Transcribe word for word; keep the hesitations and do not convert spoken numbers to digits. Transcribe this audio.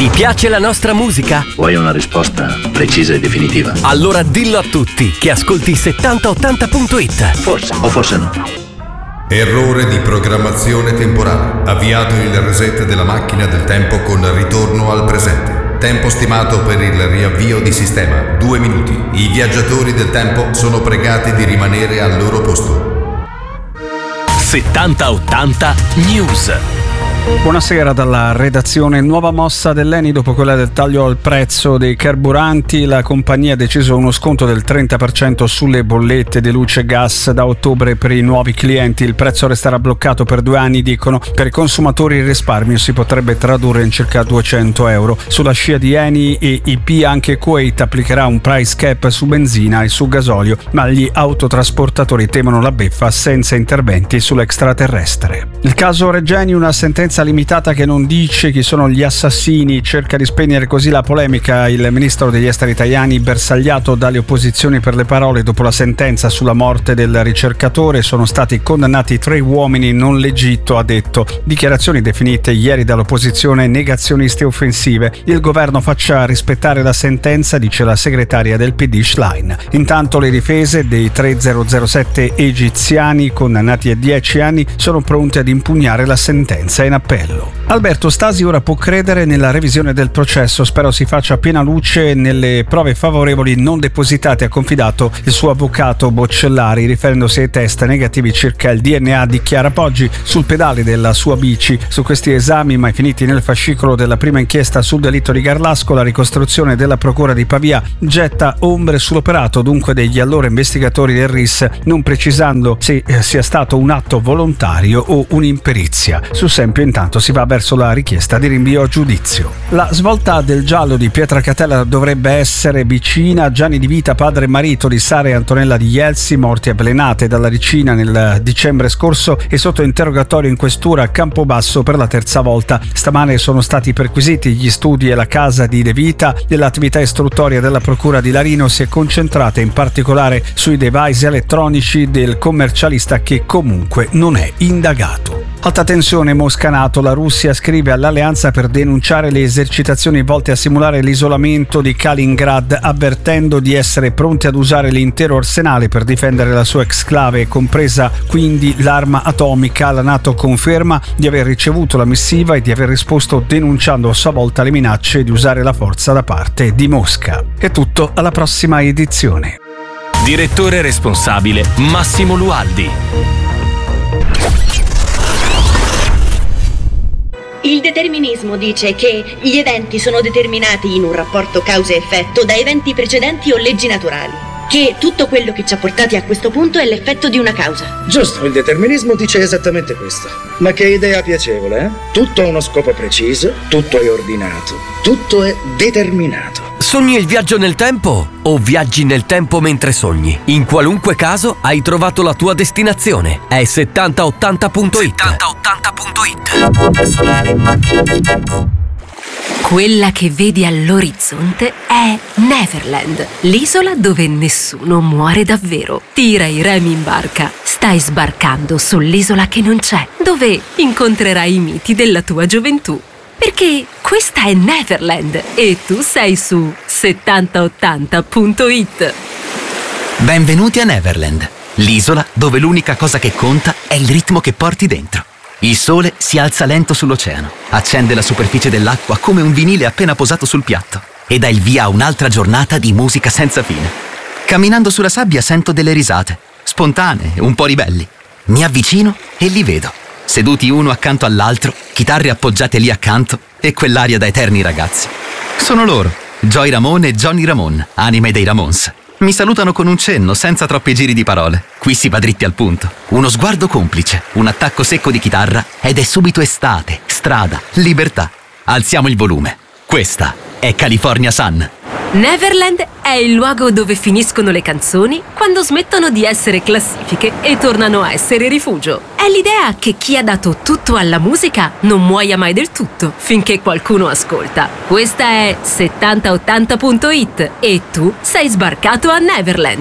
Ti piace la nostra musica? Vuoi una risposta precisa e definitiva? Allora dillo a tutti che ascolti settanta ottanta punto it. Forse o forse no. Errore di programmazione temporale. Avviato il reset della macchina del tempo con ritorno al presente. Tempo stimato per il riavvio di sistema, due minuti. I viaggiatori del tempo sono pregati di rimanere al loro posto. settanta ottanta News. Buonasera dalla redazione. Nuova mossa dell'Eni dopo quella del taglio al prezzo dei carburanti. La compagnia ha deciso uno sconto del trenta per cento sulle bollette di luce e gas da ottobre per i nuovi clienti. Il prezzo resterà bloccato per due anni, dicono. Per i consumatori il risparmio si potrebbe tradurre in circa duecento euro. Sulla scia di Eni e I P anche Kuwait applicherà un price cap su benzina e su gasolio, ma gli autotrasportatori temono la beffa senza interventi sull'extraterrestre. Il caso Regeni, una sentenza limitata che non dice chi sono gli assassini, cerca di spegnere così la polemica. Il ministro degli esteri italiani, bersagliato dalle opposizioni per le parole dopo la sentenza sulla morte del ricercatore. Sono stati condannati tre uomini, non l'Egitto, ha detto. Dichiarazioni definite ieri dall'opposizione negazioniste e offensive. Il governo faccia rispettare la sentenza, dice la segretaria del P D Schlein. Intanto le difese dei tre zero zero sette egiziani condannati a dieci anni sono pronte ad impugnare la sentenza in appello. Alberto Stasi ora può credere nella revisione del processo. Spero si faccia piena luce nelle prove favorevoli non depositate, ha confidato il suo avvocato Boccellari, riferendosi ai test negativi circa il D N A. Dichiara Poggi sul pedale della sua bici. Su questi esami, mai finiti nel fascicolo della prima inchiesta sul delitto di Garlasco, la ricostruzione della procura di Pavia getta ombre sull'operato dunque degli allora investigatori del R I S, non precisando se sia stato un atto volontario o un'imperizia. Su Sempio intanto si va verso la richiesta di rinvio a giudizio. La svolta del giallo di Pietra Catella dovrebbe essere vicina. Gianni Di Vita, padre e marito di Sara e Antonella Di Jelsi, morti avvelenate dalla ricina nel dicembre scorso, e sotto interrogatorio in questura a Campobasso per la terza volta. Stamane sono stati perquisiti gli studi e la casa di De Vita. Dell'attività istruttoria della procura di Larino si è concentrata in particolare sui device elettronici del commercialista, che comunque non è indagato. Alta tensione Mosca-NATO. La Russia scrive all'alleanza per denunciare le esercitazioni volte a simulare l'isolamento di Kaliningrad, avvertendo di essere pronti ad usare l'intero arsenale per difendere la sua exclave, compresa quindi l'arma atomica. La NATO conferma di aver ricevuto la missiva e di aver risposto denunciando a sua volta le minacce di usare la forza da parte di Mosca. È tutto, alla prossima edizione. Direttore responsabile Massimo Lualdi. Il determinismo dice che gli eventi sono determinati in un rapporto causa-effetto da eventi precedenti o leggi naturali, che tutto quello che ci ha portati a questo punto è l'effetto di una causa. Giusto, il determinismo dice esattamente questo. Ma che idea piacevole, eh? Tutto ha uno scopo preciso, tutto è ordinato, tutto è determinato. Sogni il viaggio nel tempo o viaggi nel tempo mentre sogni? In qualunque caso hai trovato la tua destinazione. È settanta ottanta punto it. settanta ottanta punto it. Quella che vedi all'orizzonte è Neverland, l'isola dove nessuno muore davvero. Tira i remi in barca. Stai sbarcando sull'isola che non c'è, dove incontrerai i miti della tua gioventù. Perché questa è Neverland e tu sei su settanta ottanta punto it. Benvenuti a Neverland, l'isola dove l'unica cosa che conta è il ritmo che porti dentro. Il sole si alza lento sull'oceano, accende la superficie dell'acqua come un vinile appena posato sul piatto e dà il via a un'altra giornata di musica senza fine. Camminando sulla sabbia sento delle risate, spontanee, un po' ribelli. Mi avvicino e li vedo, seduti uno accanto all'altro, chitarre appoggiate lì accanto e quell'aria da eterni ragazzi. Sono loro, Joy Ramone e Johnny Ramone, anime dei Ramones. Mi salutano con un cenno, senza troppi giri di parole. Qui si va dritti al punto. Uno sguardo complice, un attacco secco di chitarra ed è subito estate, strada, libertà. Alziamo il volume. Questa è California Sun. Neverland è il luogo dove finiscono le canzoni quando smettono di essere classifiche e tornano a essere rifugio. È l'idea che chi ha dato tutto alla musica non muoia mai del tutto finché qualcuno ascolta. Questa è settanta ottanta punto it e tu sei sbarcato a Neverland.